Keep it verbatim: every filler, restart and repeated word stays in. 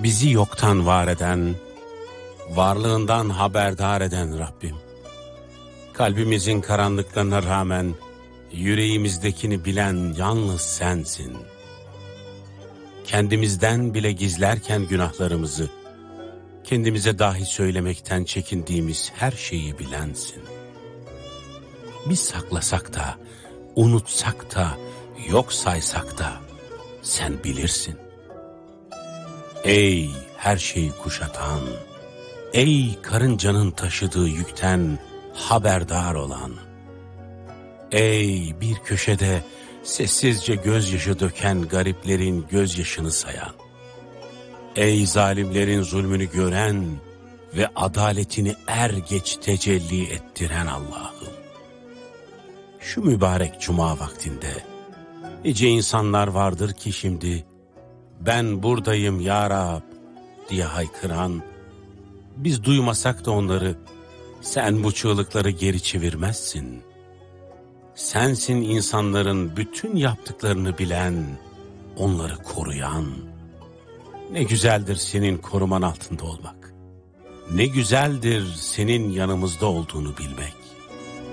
Bizi yoktan var eden, varlığından haberdar eden Rabbim. Kalbimizin karanlıklarına rağmen yüreğimizdekini bilen yalnız sensin. Kendimizden bile gizlerken günahlarımızı, kendimize dahi söylemekten çekindiğimiz her şeyi bilensin. Biz saklasak da, unutsak da, yok saysak da sen bilirsin. Ey her şeyi kuşatan, ey karıncanın taşıdığı yükten haberdar olan, ey bir köşede sessizce gözyaşı döken gariplerin gözyaşını sayan, ey zalimlerin zulmünü gören ve adaletini er geç tecelli ettiren Allah'ım. Şu mübarek cuma vaktinde nice insanlar vardır ki şimdi ben buradayım ya Rab diye haykıran, biz duymasak da onları, sen bu çığlıkları geri çevirmezsin. Sensin insanların bütün yaptıklarını bilen, onları koruyan. Ne güzeldir senin koruman altında olmak. Ne güzeldir senin yanımızda olduğunu bilmek.